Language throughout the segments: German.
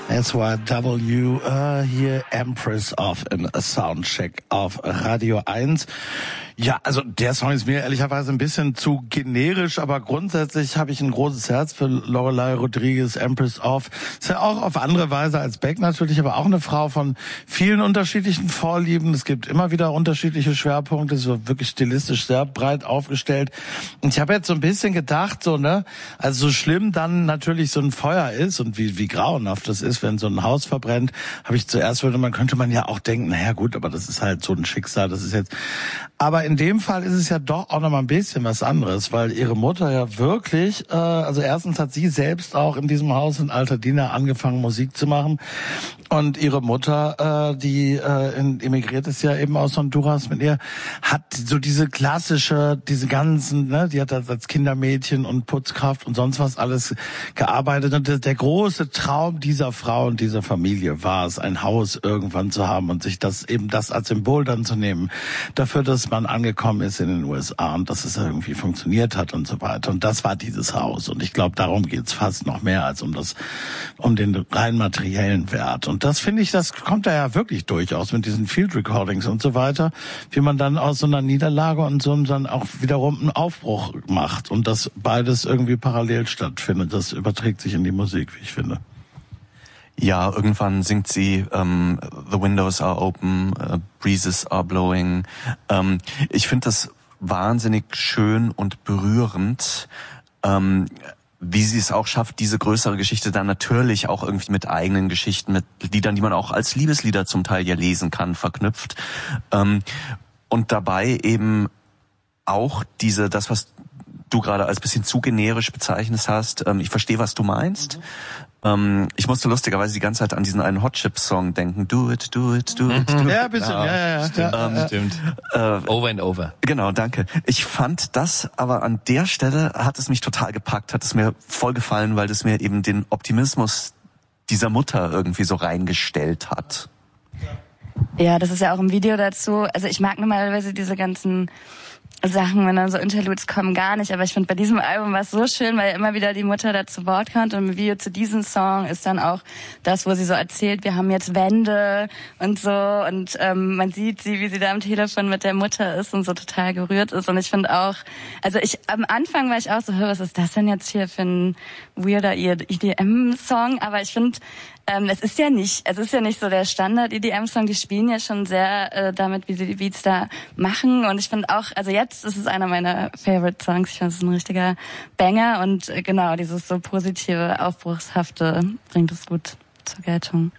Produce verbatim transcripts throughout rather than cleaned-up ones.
S Y W, uh, hier Empress of a Soundcheck auf Radio eins. Ja, also der Song ist mir ehrlicherweise ein bisschen zu generisch, aber grundsätzlich habe ich ein großes Herz für Lorelei Rodriguez, Empress of. Ist ja auch auf andere Weise als Beck natürlich, aber auch eine Frau von vielen unterschiedlichen Vorlieben. Es gibt immer wieder unterschiedliche Schwerpunkte, so wirklich stilistisch sehr breit aufgestellt. Und ich habe jetzt so ein bisschen gedacht, so ne, also so schlimm dann natürlich so ein Feuer ist und wie wie grauenhaft das ist, wenn so ein Haus verbrennt, habe ich zuerst würde man könnte man ja auch denken, naja gut, aber das ist halt so ein Schicksal, das ist jetzt. Aber in dem Fall ist es ja doch auch noch mal ein bisschen was anderes, weil ihre Mutter ja wirklich, äh, also erstens hat sie selbst auch in diesem Haus in Altadena angefangen Musik zu machen und ihre Mutter, äh, die äh, in, emigriert ist ja eben aus Honduras mit ihr, hat so diese klassische, diese ganzen, ne, die hat als Kindermädchen und Putzkraft und sonst was alles gearbeitet und der, der große Traum dieser Frau und dieser Familie war es, ein Haus irgendwann zu haben und sich das eben das als Symbol dann zu nehmen, dafür, dass man angekommen ist in den U S A und dass es irgendwie funktioniert hat und so weiter. Und das war dieses Haus. Und ich glaube, darum geht's fast noch mehr als um das, um den rein materiellen Wert. Und das finde ich, das kommt da ja wirklich durchaus mit diesen Field Recordings und so weiter, wie man dann aus so einer Niederlage und so dann auch wiederum einen Aufbruch macht und das beides irgendwie parallel stattfindet. Das überträgt sich in die Musik, wie ich finde. Ja, irgendwann singt sie ähm, The windows are open, uh, breezes are blowing. Ähm, ich finde das wahnsinnig schön und berührend, ähm, wie sie es auch schafft, diese größere Geschichte dann natürlich auch irgendwie mit eigenen Geschichten, mit Liedern, die man auch als Liebeslieder zum Teil ja lesen kann, verknüpft. Ähm, und dabei eben auch diese, das, was du gerade als bisschen zu generisch bezeichnet hast. Ähm, ich verstehe, was du meinst. Mhm. Ähm, ich musste lustigerweise die ganze Zeit an diesen einen Hot Chip Song denken. Do it, do it, do it. Do it. Ja, ein bisschen. Ja, ja, ja. Stimmt. Ähm, Stimmt. Äh, over and over. Genau, danke. Ich fand das, aber an der Stelle hat es mich total gepackt, hat es mir voll gefallen, weil es mir eben den Optimismus dieser Mutter irgendwie so reingestellt hat. Ja, das ist ja auch im Video dazu. Also ich mag normalerweise diese ganzen Sachen, wenn dann so Interludes kommen, gar nicht. Aber ich finde, bei diesem Album war es so schön, weil immer wieder die Mutter da zu Wort kommt. Und im Video zu diesem Song ist dann auch das, wo sie so erzählt, wir haben jetzt Wände und so. Und ähm, man sieht sie, wie sie da am Telefon mit der Mutter ist und so total gerührt ist. Und ich finde auch, also ich am Anfang war ich auch so, was ist das denn jetzt hier für ein weirder E D M-Song? Aber ich finde, Ähm, es ist ja nicht, es ist ja nicht so der Standard-E D M-Song. Die spielen ja schon sehr äh, damit, wie sie die Beats da machen. Und ich finde auch, also jetzt ist es einer meiner Favorite-Songs. Ich finde, es ist ein richtiger Banger. Und äh, genau, dieses so positive, aufbruchshafte bringt es gut zur Geltung.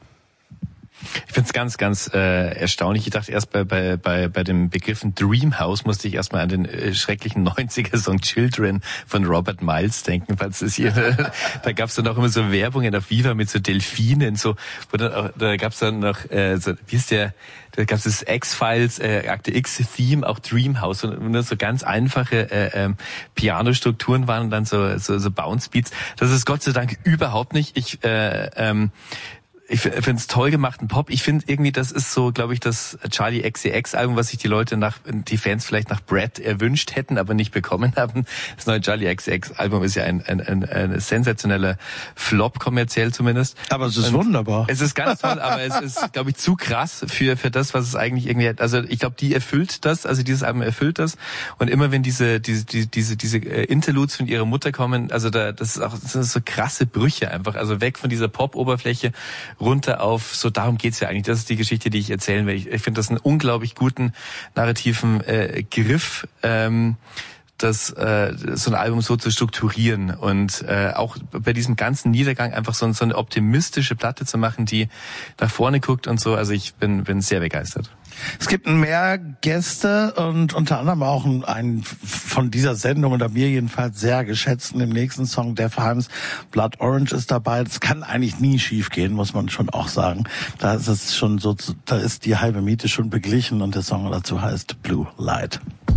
Ich finde es ganz, ganz äh, erstaunlich. Ich dachte erst bei bei bei bei dem Begriffen Dreamhouse musste ich erstmal an den äh, schrecklichen neunziger-Song Children von Robert Miles denken. Falls es hier, da gab es dann auch immer so Werbungen auf Viva mit so Delfinen, so wo dann auch, da gab es dann noch äh, so, wie ist der? Da gab es das X-Files, äh, Akte X-Theme, auch Dreamhouse und nur so ganz einfache äh, ähm, Pianostrukturen waren und dann so so, so Bounce Beats. Das ist Gott sei Dank überhaupt nicht. Ich äh, ähm, Ich finde es toll gemachten Pop. Ich finde irgendwie, das ist so, glaube ich, das Charli X C X-Album, was sich die Leute nach, die Fans vielleicht nach Brad erwünscht hätten, aber nicht bekommen haben. Das neue Charli X C X-Album ist ja ein, ein, ein, ein sensationeller Flop, kommerziell zumindest. Aber es ist Und wunderbar. Es ist ganz toll, aber es ist, glaube ich, zu krass für für das, was es eigentlich irgendwie hat. Also ich glaube, die erfüllt das, also dieses Album erfüllt das. Und immer wenn diese diese diese diese, diese Interludes von ihrer Mutter kommen, also da das ist auch das sind so krasse Brüche einfach. Also weg von dieser Pop-Oberfläche runter auf, so darum geht's ja eigentlich. Das ist die Geschichte, die ich erzählen will. Ich, ich finde das einen unglaublich guten narrativen äh, Griff, ähm, das äh, so ein Album so zu strukturieren und äh, auch bei diesem ganzen Niedergang einfach so, so eine optimistische Platte zu machen, die nach vorne guckt und so. Also ich bin bin sehr begeistert. Es gibt mehr Gäste und unter anderem auch einen von dieser Sendung oder mir jedenfalls sehr geschätzten im nächsten Song, Def Hymes, Blood Orange ist dabei. Das kann eigentlich nie schief gehen, muss man schon auch sagen. Da ist es schon so, da ist die halbe Miete schon beglichen und der Song dazu heißt Blue Light.